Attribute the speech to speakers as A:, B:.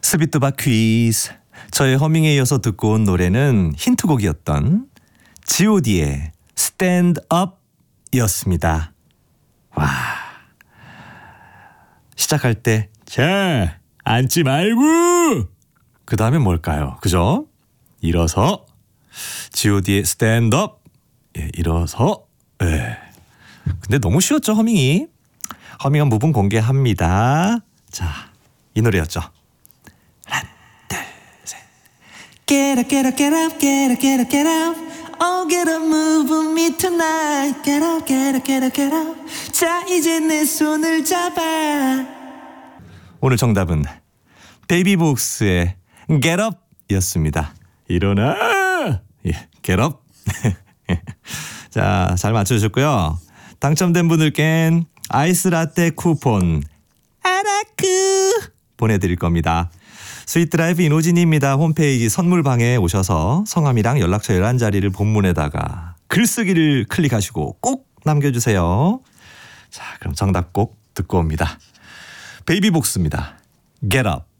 A: 스비뚜바 퀴즈. 저의 허밍에 이어서 듣고 온 노래는 힌트곡이었던 god의 Stand Up이었습니다. 와, 시작할 때 자, 앉지 말고 그 다음에 뭘까요? 그죠? 일어서 god의 Stand Up. 예, 일어서. 예. 근데 너무 쉬웠죠, 허밍이. 허밍한 부분 공개합니다. 자, 이 노래였죠. 하나, 둘, 셋. Get up, get up, get up, get up, get up, get up. Oh, get up, move with me tonight. Get up, get up, get up, get up. 자, 이제 내 손을 잡아. 오늘 정답은 베이비복스의 Get Up 였습니다. 일어나. 예, Get Up. 자, 잘 맞춰주셨고요. 당첨된 분들께는 아이스 라떼 쿠폰 아라크 보내드릴 겁니다. 스윗드라이브 이노진입니다. 홈페이지 선물방에 오셔서 성함이랑 연락처 11자리를 본문에다가 글쓰기를 클릭하시고 꼭 남겨주세요. 자, 그럼 정답 꼭 듣고 옵니다. 베이비복스입니다. Get Up.